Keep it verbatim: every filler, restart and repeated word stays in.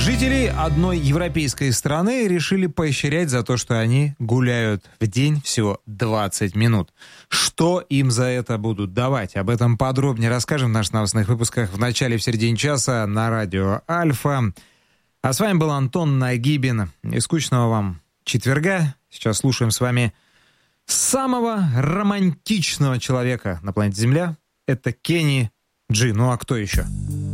Жителей одной европейской страны решили поощрять за то, что они гуляют в день всего двадцать минут. Что им за это будут давать? Об этом подробнее расскажем в наших новостных выпусках в начале и в середине часа на радио Альфа. А с вами был Антон Нагибин. И скучного вам четверга. Сейчас слушаем с вами самого романтичного человека на планете Земля. Это Кенни Джи. Ну а кто еще?